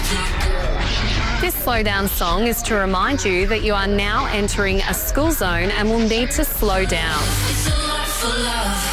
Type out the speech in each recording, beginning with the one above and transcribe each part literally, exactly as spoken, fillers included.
This slowdown song is to remind you that you are now entering a school zone and will need to slow down. It's a lot for love.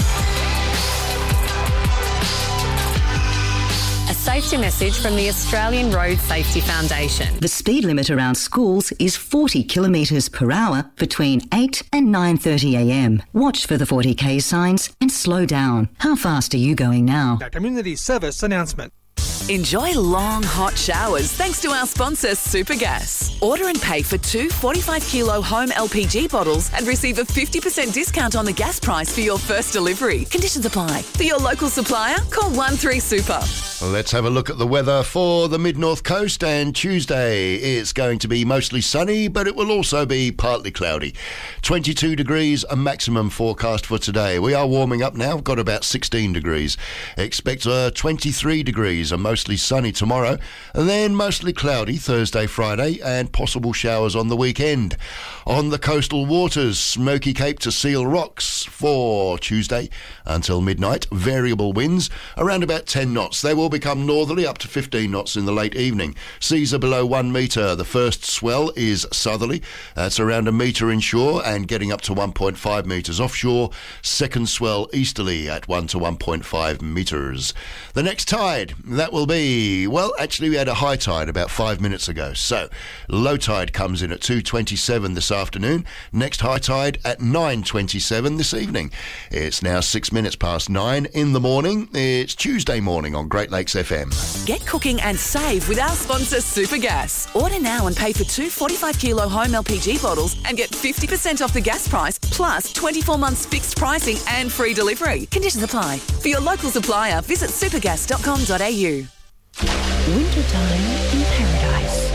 A safety message from the Australian Road Safety Foundation. The speed limit around schools is forty kilometres per hour between eight and nine thirty a m. Watch for the forty k signs and slow down. How fast are you going now? A community service announcement. Enjoy long, hot showers thanks to our sponsor, Supergas. Order and pay for two forty-five kilo home L P G bottles and receive a fifty percent discount on the gas price for your first delivery. Conditions apply. For your local supplier, call one three super. Let's have a look at the weather for the mid-north coast, and Tuesday it's going to be mostly sunny, but it will also be partly cloudy. twenty-two degrees a maximum forecast for today. We are warming up now, got about sixteen degrees. Expect uh, twenty-three degrees and mostly sunny tomorrow, and then mostly cloudy Thursday, Friday, and possible showers on the weekend. On the coastal waters, Smoky Cape to Seal Rocks for Tuesday until midnight. Variable winds around about ten knots. They will become northerly up to fifteen knots in the late evening. Seas are below one metre. The first swell is southerly. That's around a metre inshore and getting up to one point five metres offshore. Second swell easterly at one to one point five metres. The next tide, that will be, well, actually we had a high tide about five minutes ago. So low tide comes in at two twenty-seven this afternoon. Next high tide at nine twenty-seven this evening. It's now six minutes past nine in the morning. It's Tuesday morning on Great Lakes F M. Get cooking and save with our sponsor, Supergas. Order now and pay for two forty-five kilo home L P G bottles and get fifty percent off the gas price, plus twenty-four months fixed pricing and free delivery. Conditions apply. For your local supplier, visit supergas dot com dot a u. Wintertime in Paradise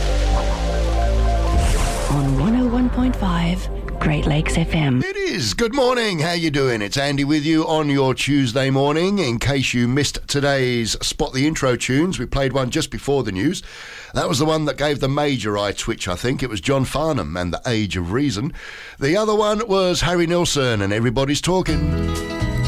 on one oh one point five Great Lakes F M. It is. Good morning. How you doing? It's Andy with you on your Tuesday morning. In case you missed today's Spot the Intro tunes, we played one just before the news. That was the one that gave the major eye twitch, I think. It was John Farnham and The Age of Reason. The other one was Harry Nilsson and Everybody's Talking.